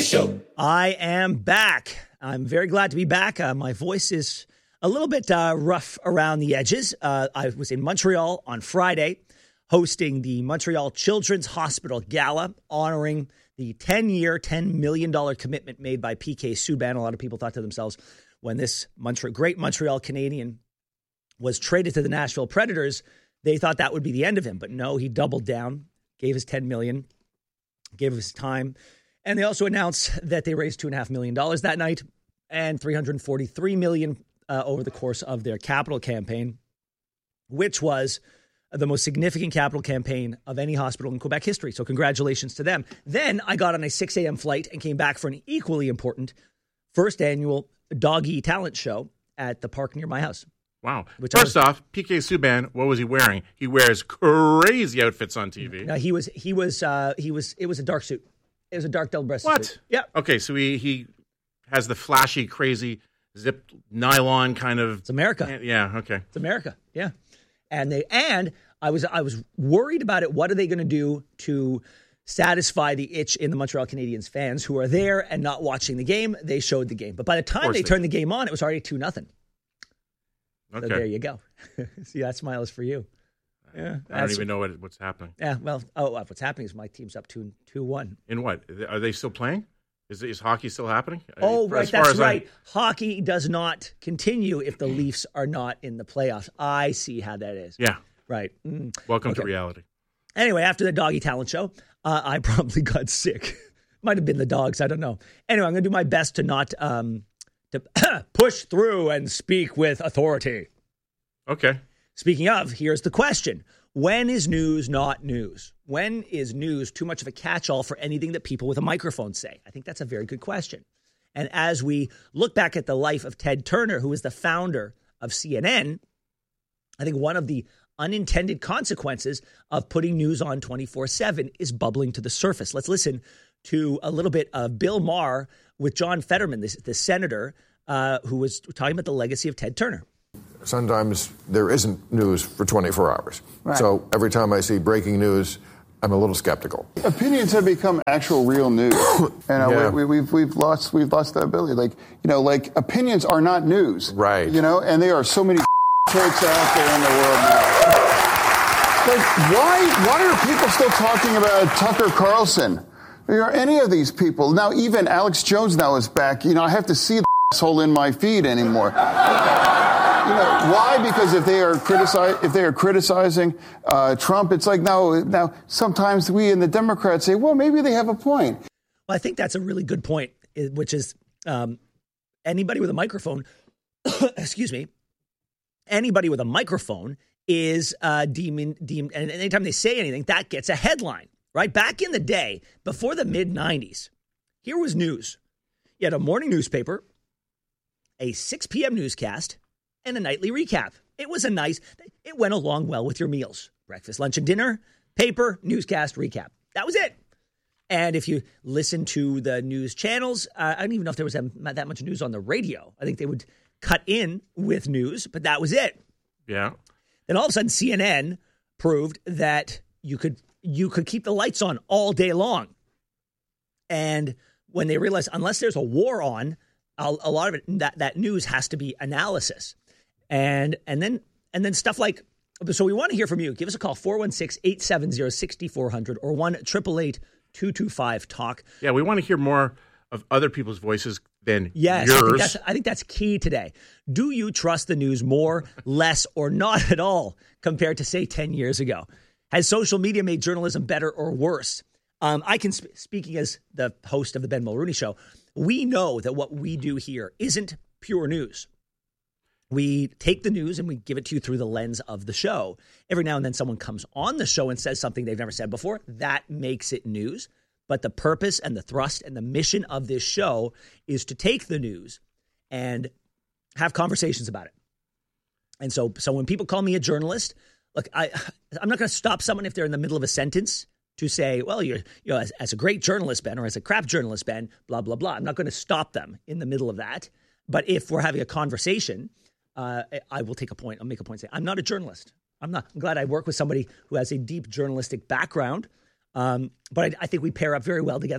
Show. I am back. I'm very glad to be back. My voice is a little bit rough around the edges. I was in Montreal on Friday hosting the Montreal Children's Hospital Gala, honoring the 10-year, $10 million commitment made by PK Subban. A lot of people thought to themselves, when this great Montreal Canadian was traded to the Nashville Predators, they thought that would be the end of him. But no, he doubled down, gave his $10 million, gave his time. And they also announced that they raised $2.5 million that night and $343 million over the course of their capital campaign, which was the most significant capital campaign of any hospital in Quebec history. So congratulations to them. Then I got on a 6 a.m. flight and came back for an equally important first annual Doggy Talent Show at the park near my house. Wow. First off, PK Subban, what was he wearing? He wears crazy outfits on TV. No, it was a dark suit. It was a dark double-breasted suit. What? Yeah. Okay, so he has the flashy, crazy, zipped nylon kind of. It's America. Yeah, okay. It's America, yeah. And I was worried about it. What are they going to do to satisfy the itch in the Montreal Canadiens fans who are there and not watching the game? They showed the game. But by the time they turned the game on, it was already 2-0. Okay. So there you go. See, that smile is for you. Yeah, I don't even know what's happening. Yeah, well, what's happening is my team's up 2-1. In what? Are they still playing? Is hockey still happening? Oh, right, that's right. Hockey does not continue if the Leafs are not in the playoffs. I see how that is. Yeah. Right. Welcome to reality. Anyway, after the Doggy Talent Show, I probably got sick. Might have been the dogs. I don't know. Anyway, I'm going to do my best to not to push through and speak with authority. Okay. Speaking of, here's the question. When is news not news? When is news too much of a catch-all for anything that people with a microphone say? I think that's a very good question. And as we look back at the life of Ted Turner, who is the founder of CNN, I think one of the unintended consequences of putting news on 24/7 is bubbling to the surface. Let's listen to a little bit of Bill Maher with John Fetterman, the senator who was talking about the legacy of Ted Turner. Sometimes there isn't news for 24 hours. Right. So every time I see breaking news, I'm a little skeptical. Opinions have become actual real news. And we've lost that ability. Like opinions are not news. Right. And there are so many takes out there in the world now. Like why are people still talking about Tucker Carlson? Or any of these people? Now even Alex Jones now is back. I have to see the asshole in my feed anymore. Why? Because if they are criticizing Trump, it's like now sometimes we in the Democrats say, well, maybe they have a point. Well, I think that's a really good point, which is anybody with a microphone, excuse me, anybody with a microphone is deemed, and anytime they say anything, that gets a headline, right? Back in the day, before the mid-'90s, here was news. You had a morning newspaper, a 6 p.m. newscast, and a nightly recap. It went along well with your meals. Breakfast, lunch, and dinner, paper, newscast, recap. That was it. And if you listen to the news channels, I don't even know if there was that much news on the radio. I think they would cut in with news, but that was it. Yeah. Then all of a sudden, CNN proved that you could keep the lights on all day long. And when they realized, unless there's a war on, a lot of it, that news has to be analysis. And then stuff like, so we want to hear from you. Give us a call, 416-870-6400 or 1-888-225-TALK. Yeah, we want to hear more of other people's voices than yours. I think that's key today. Do you trust the news more, less, or not at all compared to, say, 10 years ago? Has social media made journalism better or worse? Speaking as the host of the Ben Mulrooney Show, we know that what we do here isn't pure news. We take the news and we give it to you through the lens of the show. Every now and then someone comes on the show and says something they've never said before. That makes it news. But the purpose and the thrust and the mission of this show is to take the news and have conversations about it. And so when people call me a journalist, look, I'm not going to stop someone if they're in the middle of a sentence to say, well, as a great journalist, Ben, or as a crap journalist, Ben, blah, blah, blah. I'm not going to stop them in the middle of that. But if we're having a conversation, I will take a point. I'll make a point. Say, I'm not a journalist. I'm glad I work with somebody who has a deep journalistic background. But I think we pair up very well together.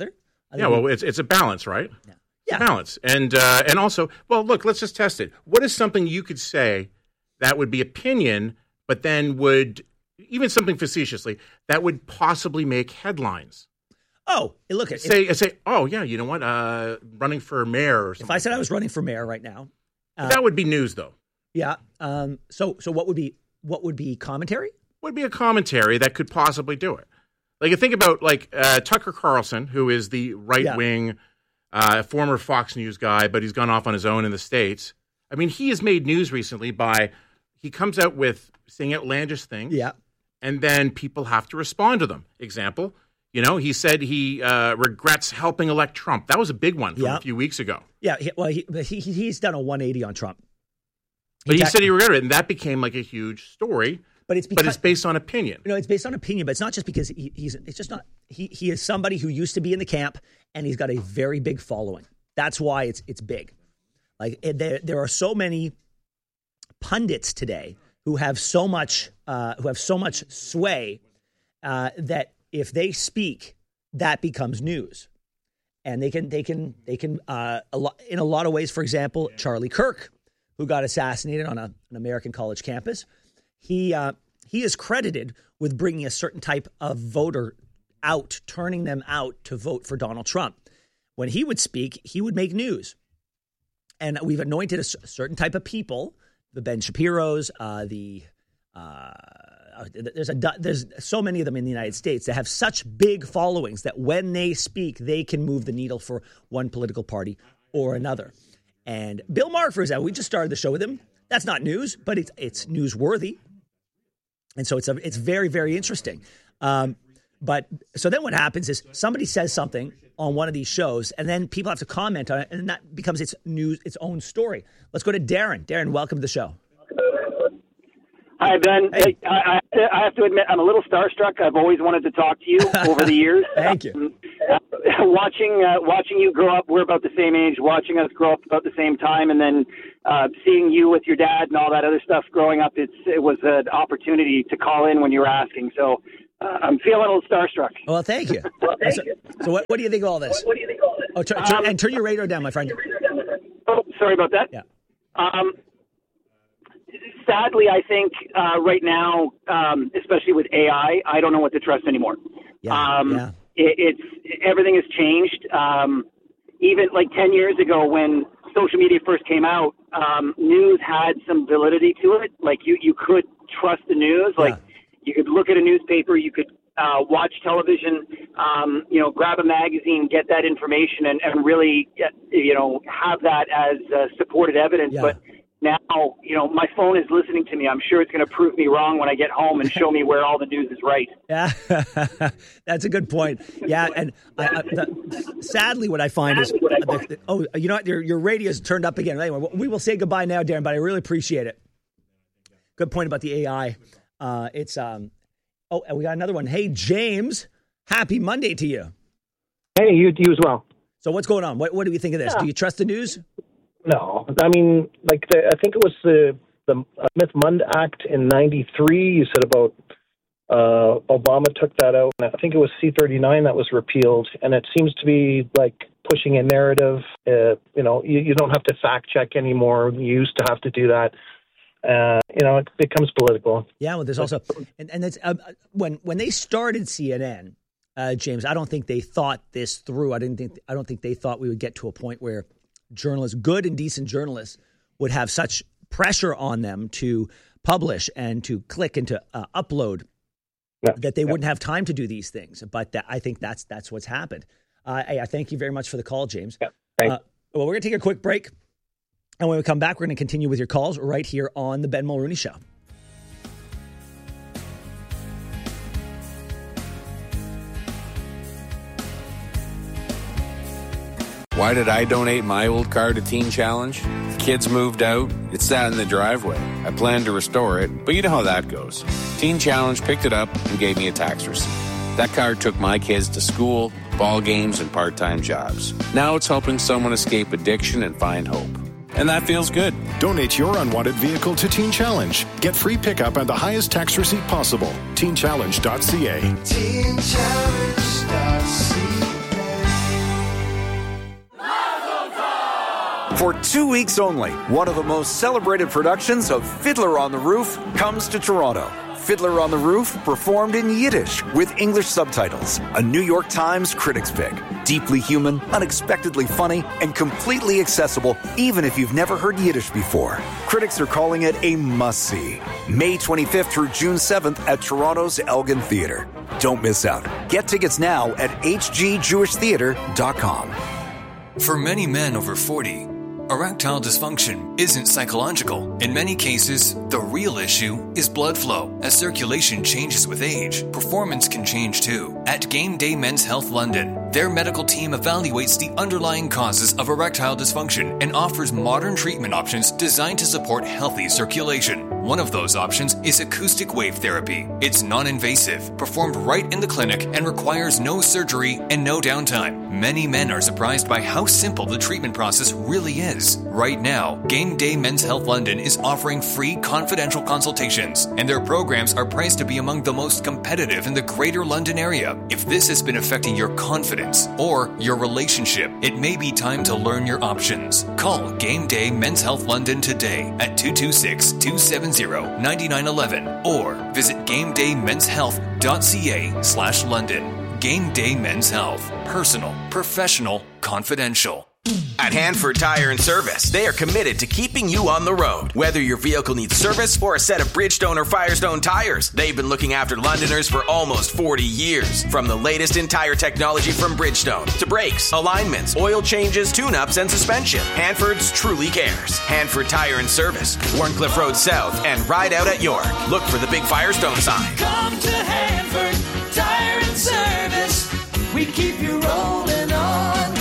Yeah, well, it's a balance, right? Yeah. It's a balance. And also, well, look, let's just test it. What is something you could say that would be opinion, but then would, even something facetiously, that would possibly make headlines? Oh, look at say, oh yeah, you know what? Running for mayor or something. If I said I was running for mayor right now, that would be news, though. Yeah. So what would be commentary? Would be a commentary that could possibly do it. Like, you think about Tucker Carlson, who is the right wing, former Fox News guy, but he's gone off on his own in the States. I mean, he has made news recently he comes out with saying outlandish things. Yeah. And then people have to respond to them. Example, he said he regrets helping elect Trump. That was a big one from a few weeks ago. Yeah. He's done a 180 on Trump. But he said he regretted it, and that became like a huge story. But it's based on opinion. It's based on opinion, but it's not just because it's just not. He is somebody who used to be in the camp, and he's got a very big following. That's why it's big. Like, there are so many pundits today who have so much sway that if they speak, that becomes news, and they can in a lot of ways. For example, Charlie Kirk, who got assassinated on an American college campus, he is credited with bringing a certain type of voter out, turning them out to vote for Donald Trump. When he would speak, he would make news, and we've anointed a certain type of people. The Ben Shapiros, there's so many of them in the United States that have such big followings that when they speak, they can move the needle for one political party or another. And Bill Maher, for example, we just started the show with him. That's not news, but it's newsworthy, and so it's very, very interesting. But so then what happens is somebody says something on one of these shows, and then people have to comment on it, and that becomes its own story. Let's go to Darren. Darren, welcome to the show. Hi, Ben. Hey. I have to admit, I'm a little starstruck. I've always wanted to talk to you over the years. Thank you. Watching you grow up, we're about the same age, watching us grow up about the same time, and then seeing you with your dad and all that other stuff growing up, it was an opportunity to call in when you were asking. So I'm feeling a little starstruck. Well, thank you. So what do you think of all this? Oh, and turn your radio down, my friend. Oh, sorry about that. Yeah. Sadly, I think right now, especially with AI, I don't know what to trust anymore. It's everything has changed. Even like 10 years ago when social media first came out, news had some validity to it. Like you could trust the news. Like you could look at a newspaper, you could watch television, grab a magazine, get that information and really have that as supported evidence. Yeah. But now, my phone is listening to me. I'm sure it's going to prove me wrong when I get home and show me where all the news is right. Yeah, that's a good point. Yeah, and sadly, what I find is, you know what? Your radio's turned up again. Anyway, we will say goodbye now, Darren, but I really appreciate it. Good point about the AI. And we got another one. Hey, James, happy Monday to you. Hey, you as well. So what's going on? What do you think of this? Do you trust the news? No, I mean, I think it was the Smith-Mundt Act in '93. You said about Obama took that out, and I think it was C-39 that was repealed. And it seems to be like pushing a narrative. You don't have to fact check anymore. You used to have to do that. It becomes political. Yeah, well, there's also, and it's when they started CNN, James, I don't think they thought this through. I don't think they thought we would get to a point where journalists, good and decent journalists, would have such pressure on them to publish and to click and to upload that they wouldn't have time to do these things. But I think that's what's happened. I thank you very much for the call, James. Yeah, thanks. Well, we're going to take a quick break. And when we come back, we're going to continue with your calls right here on the Ben Mulrooney Show. Why did I donate my old car to Teen Challenge? Kids moved out. It sat in the driveway. I planned to restore it, but you know how that goes. Teen Challenge picked it up and gave me a tax receipt. That car took my kids to school, ball games, and part-time jobs. Now it's helping someone escape addiction and find hope. And that feels good. Donate your unwanted vehicle to Teen Challenge. Get free pickup and the highest tax receipt possible. TeenChallenge.ca. TeenChallenge.ca. For 2 weeks only, one of the most celebrated productions of Fiddler on the Roof comes to Toronto. Fiddler on the Roof, performed in Yiddish with English subtitles. A New York Times critics pick. Deeply human, unexpectedly funny, and completely accessible even if you've never heard Yiddish before. Critics are calling it a must-see. May 25th through June 7th at Toronto's Elgin Theatre. Don't miss out. Get tickets now at hgjewishtheatre.com. For many men over 40, erectile dysfunction isn't psychological. In many cases, the real issue is blood flow. As circulation changes with age, performance can change too. At Game Day Men's Health London, their medical team evaluates the underlying causes of erectile dysfunction and offers modern treatment options designed to support healthy circulation. One of those options is acoustic wave therapy. It's non-invasive, performed right in the clinic, and requires no surgery and no downtime. Many men are surprised by how simple the treatment process really is. Right now, Game Day Men's Health London is offering free confidential consultations, and their programs are priced to be among the most competitive in the Greater London area. If this has been affecting your confidence or your relationship, it may be time to learn your options. Call Game Day Men's Health London today at 226-270-9911 or visit GameDayMen'sHealth.ca/London. Game Day Men's Health. Personal, professional, confidential. At Hanford Tire and Service, they are committed to keeping you on the road. Whether your vehicle needs service or a set of Bridgestone or Firestone tires, they've been looking after Londoners for almost 40 years. From the latest in tire technology from Bridgestone to brakes, alignments, oil changes, tune-ups, and suspension, Hanford's truly cares. Hanford Tire and Service, Warncliffe Road South, and Ride Out at York. Look for the big Firestone sign. Come to Hanford Tire and Service. We keep you rolling on.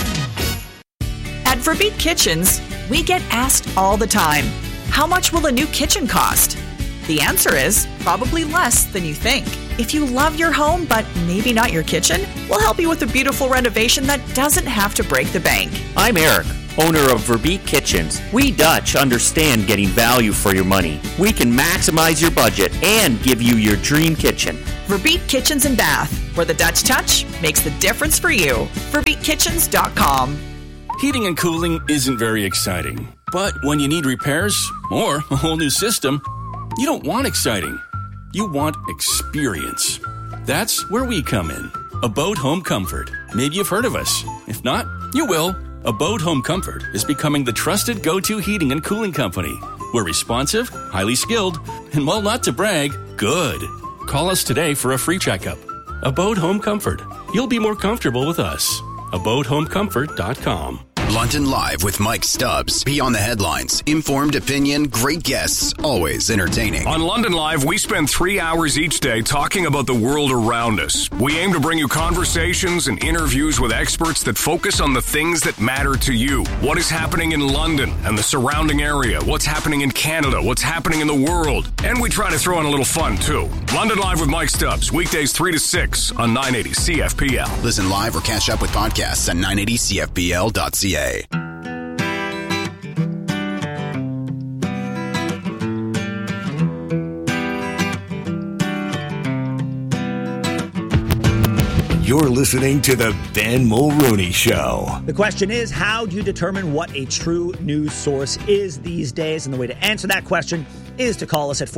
At Verbeek Kitchens, we get asked all the time, how much will a new kitchen cost? The answer is probably less than you think. If you love your home, but maybe not your kitchen, we'll help you with a beautiful renovation that doesn't have to break the bank. I'm Eric, owner of Verbeek Kitchens. We Dutch understand getting value for your money. We can maximize your budget and give you your dream kitchen. Verbeek Kitchens and Bath, where the Dutch touch makes the difference for you. VerbeekKitchens.com. Heating and cooling isn't very exciting. But when you need repairs or a whole new system, you don't want exciting. You want experience. That's where we come in. Abode Home Comfort. Maybe you've heard of us. If not, you will. Abode Home Comfort is becoming the trusted go-to heating and cooling company. We're responsive, highly skilled, and while not to brag, good. Call us today for a free checkup. Abode Home Comfort. You'll be more comfortable with us. AbodeHomeComfort.com. London Live with Mike Stubbs. Beyond the headlines. Informed opinion, great guests, always entertaining. On London Live, we spend 3 hours each day talking about the world around us. We aim to bring you conversations and interviews with experts that focus on the things that matter to you. What is happening in London and the surrounding area? What's happening in Canada? What's happening in the world? And we try to throw in a little fun, too. London Live with Mike Stubbs. Weekdays 3 to 6 on 980 CFPL. Listen live or catch up with podcasts at 980CFPL.ca. You're listening to the Ben Mulrooney Show. The question is, how do you determine what a true news source is these days? And the way to answer that question is to call us at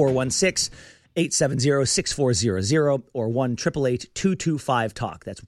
416-870-6400 or 1-888-225-TALK. That's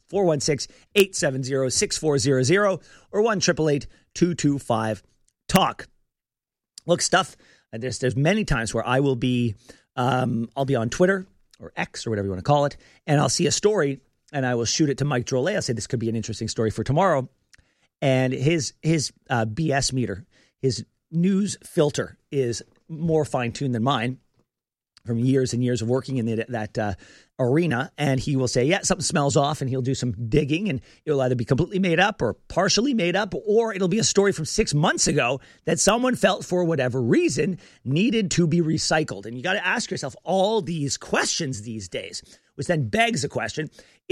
416-870-6400 or 1-888-225-TALK. Look, stuff, there's many times where I will be, I'll be on Twitter or X or whatever you want to call it, and I'll see a story and I will shoot it to Mike Drolet. I'll say this could be an interesting story for tomorrow. And his BS meter, his news filter is more fine-tuned than mine from years and years of working in that arena. And he will say, yeah, something smells off, and he'll do some digging, and it'll either be completely made up or partially made up, or it'll be a story from 6 months ago that someone felt for whatever reason needed to be recycled. And you got to ask yourself all these questions these days, which then begs the question,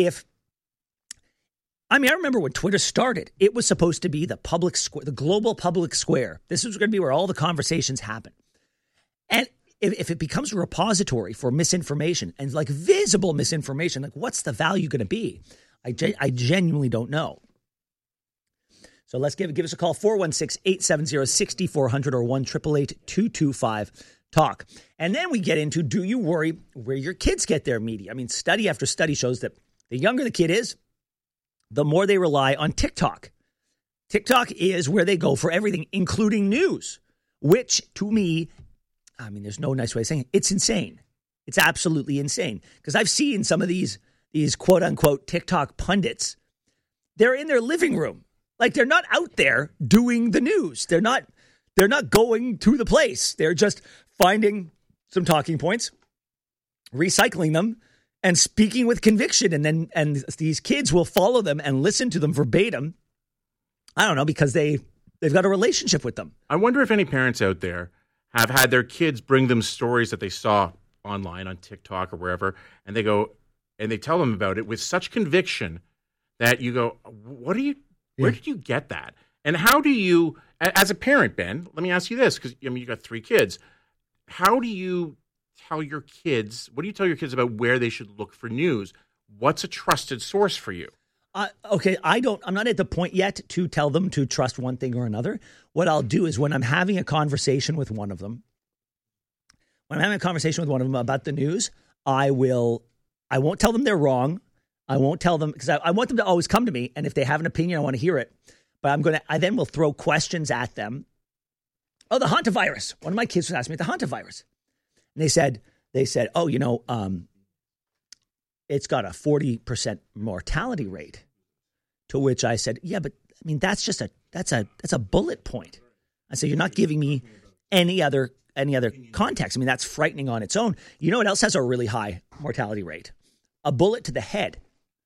I remember when Twitter started, it was supposed to be the public square, the global public square. This was going to be where all the conversations happen. And if it becomes a repository for misinformation and like visible misinformation, like what's the value going to be? I genuinely don't know. So let's give us a call, 416-870-6400 or 1-888-225-TALK. And then we get into, do you worry where your kids get their media? I mean, study after study shows that the younger the kid is, the more they rely on TikTok. TikTok is where they go for everything, including news, which to me, I mean, there's no nice way of saying it. It's insane. It's absolutely insane. Because I've seen some of these quote unquote TikTok pundits. They're in their living room. Like, they're not out there doing the news. They're not going to the place. They're just finding some talking points, recycling them, and speaking with conviction. And these kids will follow them and listen to them verbatim. I don't know, because they've got a relationship with them. I wonder if any parents out there have had their kids bring them stories that they saw online on TikTok or wherever, and they go and they tell them about it with such conviction that you go, where did you get that? And how do you, as a parent, Ben, let me ask you this, because I mean, you got 3 kids. How do you tell your kids, what do you tell your kids about where they should look for news? What's a trusted source for you? Okay, I'm not at the point yet to tell them to trust one thing or another. What I'll do is when I'm having a conversation with one of them, about the news, I won't tell them they're wrong. I won't tell them, because I want them to always come to me, and if they have an opinion, I want to hear it. But I then will throw questions at them. Oh, the hantavirus. One of my kids was asking me the hantavirus. And they said, oh, it's got a 40% mortality rate. To which I said, yeah, but I mean, that's a bullet point. I said, you're not giving me any other context. I mean, that's frightening on its own. You know what else has a really high mortality rate? A bullet to the head.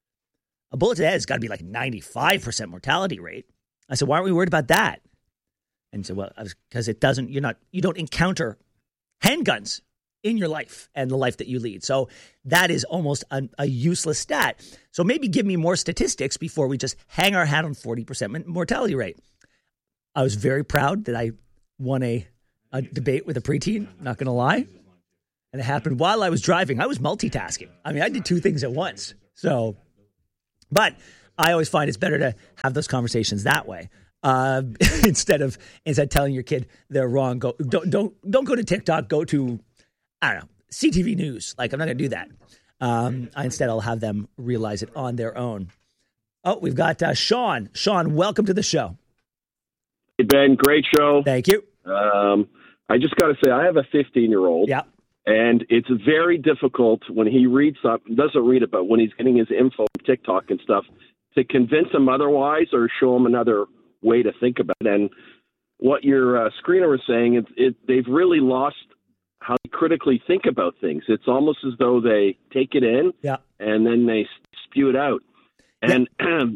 A bullet to the head has got to be like 95% mortality rate. I said, why aren't we worried about that? And he said, well, because you don't encounter handguns in your life and the life that you lead. So that is almost a useless stat. So maybe give me more statistics before we just hang our hat on 40% mortality rate. I was very proud that I won a debate with a preteen, not going to lie. And it happened while I was driving. I was multitasking. I mean, I did 2 things at once. So, but I always find it's better to have those conversations that way. Instead of telling your kid they're wrong, don't go to TikTok, go to, I don't know, CTV News. Like, I'm not going to do that. Instead, I'll have them realize it on their own. Oh, we've got Sean. Sean, welcome to the show. Hey, Ben, great show. Thank you. I just got to say, I have a 15-year-old. Yeah. And it's very difficult when he reads something, doesn't read it, but when he's getting his info from TikTok and stuff, to convince him otherwise or show him another way to think about it. And what your screener was saying, they've really lost how they critically think about things. It's almost as though they take it in and then they spew it out. And,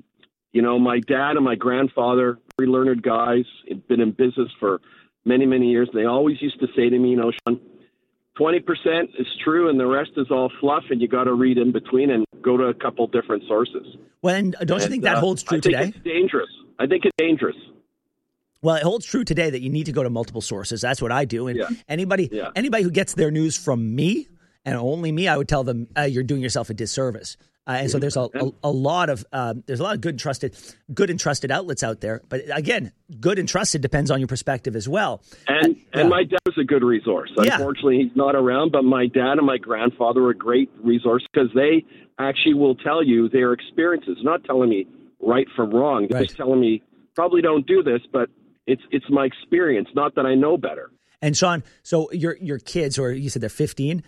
my dad and my grandfather, very learned guys, had been in business for many, many years. They always used to say to me, Sean, 20% is true and the rest is all fluff, and you got to read in between and go to a couple different sources. Well, and don't you think that holds true today? It's dangerous. I think it's dangerous. Well, it holds true today that you need to go to multiple sources. That's what I do. And anybody who gets their news from me and only me, I would tell them you're doing yourself a disservice. And so there's a lot of good and trusted outlets out there. But again, good and trusted depends on your perspective as well. And my dad was a good resource. Unfortunately, he's not around. But my dad and my grandfather were a great resource because they actually will tell you their experiences, not telling me right from wrong. They're just telling me probably don't do this, but it's my experience, not that I know better. And Sean, so your kids, or you said they're 15.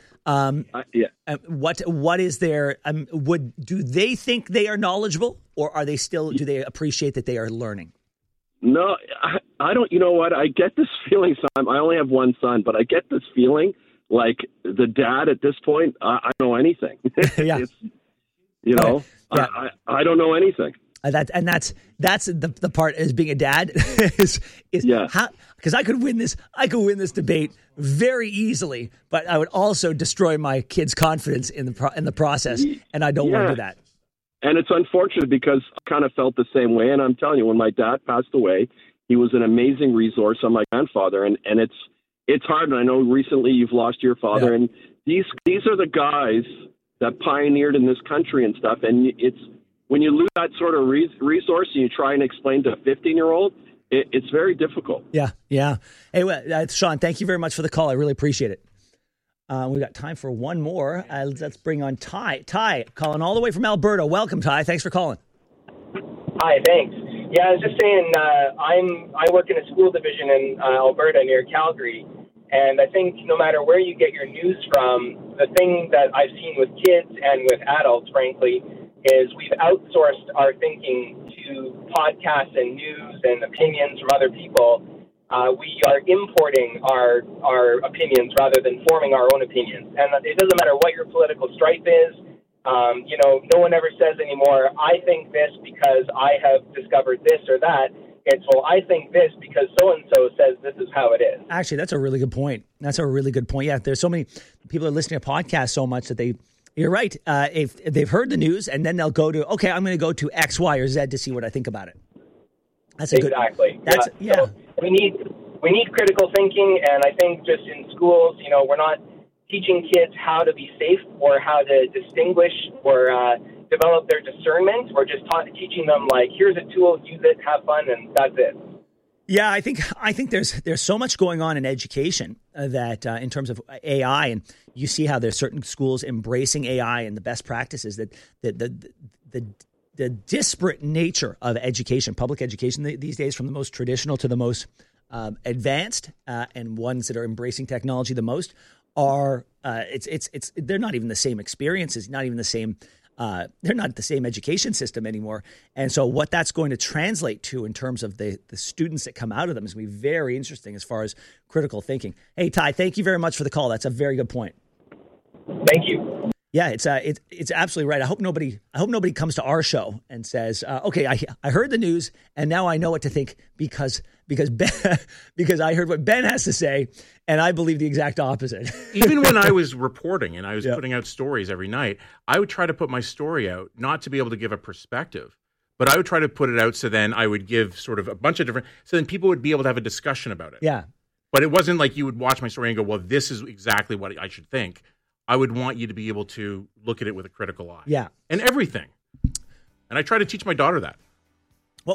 What is their? Do they think they are knowledgeable, or are they still? Do they appreciate that they are learning? No, I don't. You know what? I get this feeling. I only have one son, but I get this feeling like the dad at this point. I don't know anything. I don't know anything. That's the part as being a dad is how, because I could win this debate very easily, but I would also destroy my kids' confidence in the process, and I don't want to do that. And it's unfortunate because I kind of felt the same way. And I'm telling you, when my dad passed away, he was an amazing resource on my grandfather, and it's hard. And I know recently you've lost your father, and these are the guys that pioneered in this country and stuff, and when you lose that sort of resource and you try and explain to a 15-year-old, it's very difficult. Yeah. Hey, Sean, thank you very much for the call. I really appreciate it. We've got time for one more. Let's bring on Ty. Ty, calling all the way from Alberta. Welcome, Ty. Thanks for calling. Hi, thanks. Yeah, I was just saying, I work in a school division in Alberta near Calgary, and I think no matter where you get your news from, the thing that I've seen with kids and with adults, frankly, is we've outsourced our thinking to podcasts and news and opinions from other people. We are importing our opinions rather than forming our own opinions. And it doesn't matter what your political stripe is. No one ever says anymore, I think this because I have discovered this or that. It's, well, I think this because so-and-so says this is how it is. Actually, that's a really good point. Yeah, there's so many people are listening to podcasts so much that you're right. If they've heard the news and then they'll go to, okay, I'm going to go to X, Y, or Z to see what I think about it. That's exactly. Yeah. So we need critical thinking, and I think just in schools, we're not teaching kids how to be safe or how to distinguish or develop their discernment. We're just teaching them, like, here's a tool, use it, have fun, and that's it. Yeah, I think there's so much going on in education that in terms of AI, and you see how there's certain schools embracing AI and the best practices that the disparate nature of education, public education these days, from the most traditional to the most advanced, and ones that are embracing technology the most are they're not even the same experiences, not even the same. They're not the same education system anymore. And so what that's going to translate to in terms of the students that come out of them is going to be very interesting as far as critical thinking. Hey, Ty, thank you very much for the call. That's a very good point. Thank you. Yeah, it's absolutely right. I hope nobody comes to our show and says, okay, I heard the news and now I know what to think because I heard what Ben has to say and I believe the exact opposite. Even when I was reporting and I was putting out stories every night, I would try to put my story out, not to be able to give a perspective, but I would try to put it out so then I would give sort of a bunch of different, so then people would be able to have a discussion about it. Yeah. But it wasn't like you would watch my story and go, well, this is exactly what I should think. I would want you to be able to look at it with a critical eye. Yeah. And everything. And I try to teach my daughter that.